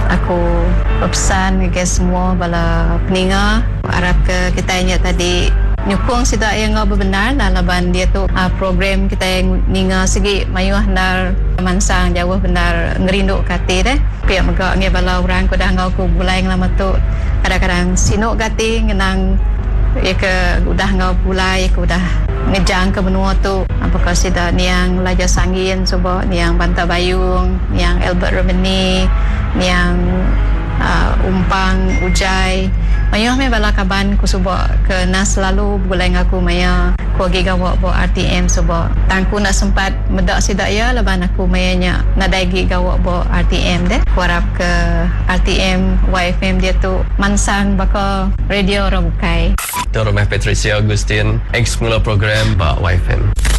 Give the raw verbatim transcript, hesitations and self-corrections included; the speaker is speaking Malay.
Aku berpesan ke semua bala peninga, harap ke kita ingat tadi nyukung sida yang ngau benar dan laban dia tu uh, program kita yang ninga segi mayuh nar mansang jauh benar ngerinduk kati deh pihak megak ngi bala orang ku dah ngau ku bulai lama tu kadang-kadang sinuk kati ngenang ya ke udah ngau bulai ku dah ngejang ke benua tu apakah sida niang Laja Sangin coba niang Banta Bayung niang Albert Romani niang uh, Umpang Ujai mayuh me bala kaban ku suba ke nas selalu bulai ngaku maya ku agi gawak bo R T M suba tangku nak sempat medak sidak ya laban aku mayanya nadai gi gawak bo R T M deh ku harap ke R T M Y F M dia tu mansang baka radio orang bukai Tuan Rumah Patricia Agustin ex mula program Pak Y F M.